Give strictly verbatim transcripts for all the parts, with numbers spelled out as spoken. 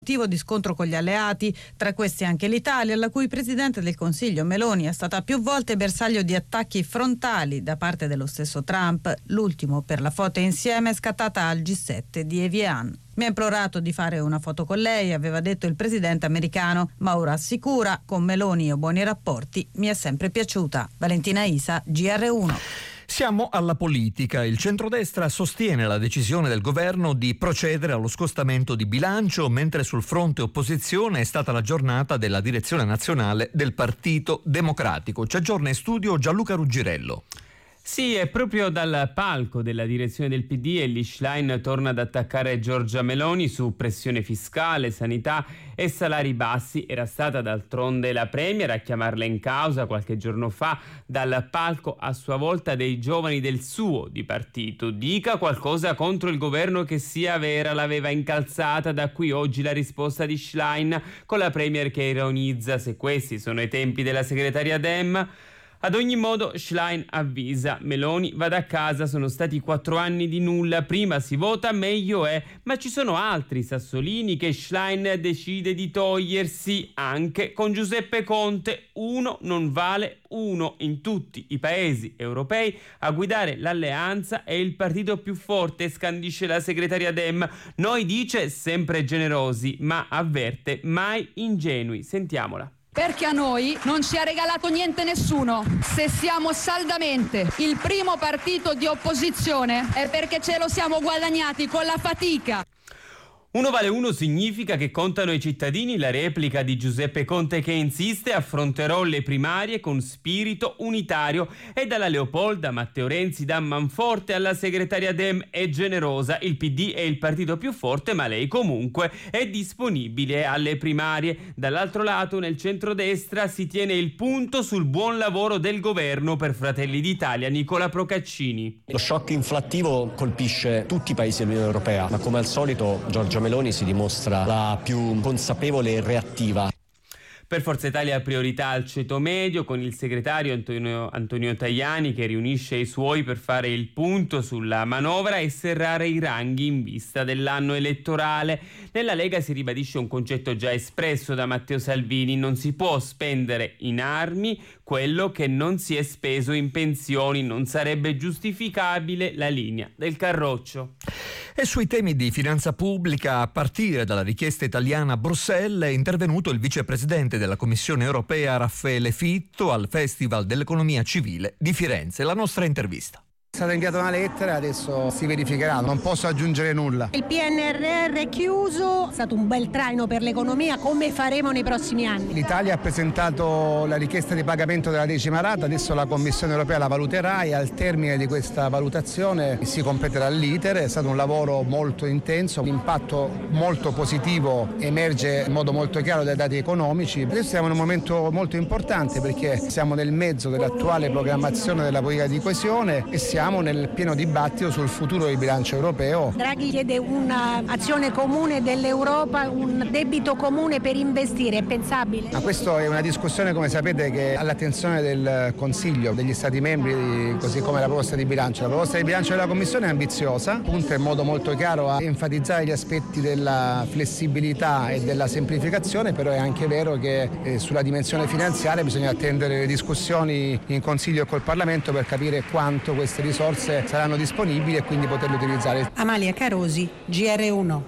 Motivo di scontro con gli alleati, tra questi anche l'Italia, la cui Presidente del Consiglio Meloni è stata più volte bersaglio di attacchi frontali da parte dello stesso Trump, l'ultimo per la foto insieme scattata al G sette di Evian. Mi ha implorato di fare una foto con lei, aveva detto il presidente americano, ma ora assicura, con Meloni ho buoni rapporti, mi è sempre piaciuta. Valentina Isa, G R uno. Siamo alla politica. Il centrodestra sostiene la decisione del governo di procedere allo scostamento di bilancio, mentre sul fronte opposizione è stata la giornata della direzione nazionale del Partito Democratico. Ci aggiorna in studio Gianluca Ruggirello. Sì, è proprio dal palco della direzione del P D Elly Schlein torna ad attaccare Giorgia Meloni su pressione fiscale, sanità e salari bassi. Era stata d'altronde la premier a chiamarla in causa qualche giorno fa dal palco a sua volta dei giovani del suo di partito. Dica qualcosa contro il governo che sia vera, l'aveva incalzata. Da qui oggi la risposta di Schlein con la premier che ironizza: se questi sono i tempi della segretaria Dem. Ad ogni modo Schlein avvisa: Meloni vada a casa, sono stati quattro anni di nulla, prima si vota meglio è, ma ci sono altri sassolini che Schlein decide di togliersi, anche con Giuseppe Conte. Uno non vale uno in tutti i paesi europei, a guidare l'alleanza è il partito più forte, scandisce la segretaria Dem. Noi, dice, sempre generosi, ma avverte mai ingenui. Sentiamola. Perché a noi non ci ha regalato niente nessuno. Se siamo saldamente il primo partito di opposizione è perché ce lo siamo guadagnati con la fatica. Uno vale uno significa che contano i cittadini. La replica di Giuseppe Conte che insiste: affronterò le primarie con spirito unitario. E dalla Leopolda, Matteo Renzi, da Manforte alla segretaria Dem è generosa. Il P D è il partito più forte, ma lei comunque è disponibile alle primarie. Dall'altro lato, nel centrodestra, si tiene il punto sul buon lavoro del governo. Per Fratelli d'Italia, Nicola Procaccini. Lo shock inflattivo colpisce tutti i paesi dell'Unione Europea, ma come al solito Giorgia Meloni si dimostra la più consapevole e reattiva. Per Forza Italia priorità al ceto medio, con il segretario Antonio, Antonio Tajani che riunisce i suoi per fare il punto sulla manovra e serrare i ranghi in vista dell'anno elettorale. Nella Lega si ribadisce un concetto già espresso da Matteo Salvini: non si può spendere in armi quello che non si è speso in pensioni, non sarebbe giustificabile la linea del Carroccio. E sui temi di finanza pubblica, a partire dalla richiesta italiana a Bruxelles, è intervenuto il vicepresidente della Commissione europea Raffaele Fitto al Festival dell'Economia Civile di Firenze. La nostra intervista. È stata inviata una lettera, adesso si verificherà, non posso aggiungere nulla. Il P N R R è chiuso, è stato un bel traino per l'economia, come faremo nei prossimi anni? L'Italia ha presentato la richiesta di pagamento della decima rata, adesso la Commissione europea la valuterà e al termine di questa valutazione si completerà l'iter. È stato un lavoro molto intenso, l'impatto molto positivo emerge in modo molto chiaro dai dati economici. Adesso siamo in un momento molto importante perché siamo nel mezzo dell'attuale programmazione della politica di coesione e siamo Siamo nel pieno dibattito sul futuro del bilancio europeo. Draghi chiede un'azione comune dell'Europa, un debito comune per investire, è pensabile? Ma questa è una discussione, come sapete, che è all'attenzione del Consiglio, degli Stati membri, così come la proposta di bilancio. La proposta di bilancio della Commissione è ambiziosa, punta in modo molto chiaro a enfatizzare gli aspetti della flessibilità e della semplificazione, però è anche vero che eh, sulla dimensione finanziaria bisogna attendere le discussioni in Consiglio e col Parlamento per capire quanto queste risorse saranno disponibili e quindi poterle utilizzare. Amalia Carosi, G R uno.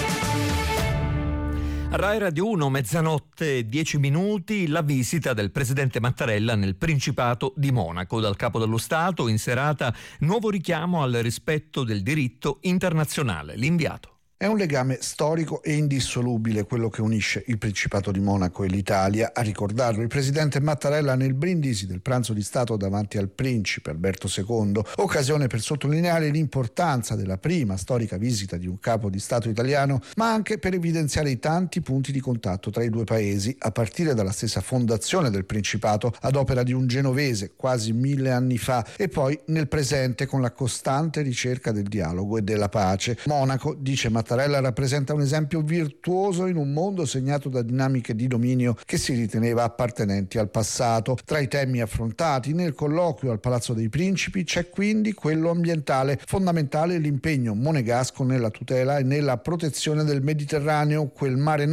Rai Radio uno, mezzanotte dieci minuti, la visita del presidente Mattarella nel Principato di Monaco. Dal Capo dello Stato in serata nuovo richiamo al rispetto del diritto internazionale. L'inviato. È un legame storico e indissolubile quello che unisce il Principato di Monaco e l'Italia. A ricordarlo il presidente Mattarella nel brindisi del pranzo di Stato davanti al principe Alberto secondo, occasione per sottolineare l'importanza della prima storica visita di un capo di Stato italiano, ma anche per evidenziare i tanti punti di contatto tra i due paesi, a partire dalla stessa fondazione del Principato ad opera di un genovese quasi mille anni fa e poi nel presente con la costante ricerca del dialogo e della pace. Monaco, dice Mattarella, Mattarella rappresenta un esempio virtuoso in un mondo segnato da dinamiche di dominio che si riteneva appartenenti al passato. Tra i temi affrontati nel colloquio al Palazzo dei Principi c'è quindi quello ambientale. Fondamentale l'impegno monegasco nella tutela e nella protezione del Mediterraneo, quel mare